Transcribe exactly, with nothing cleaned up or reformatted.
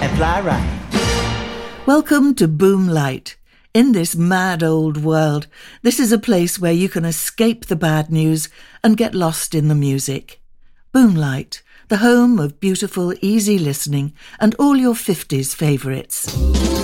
Welcome to Boomlight. In this mad old world, this is a place where you can escape the bad news and get lost in the music. Boomlight, the home of beautiful, easy listening and all your fifties favourites.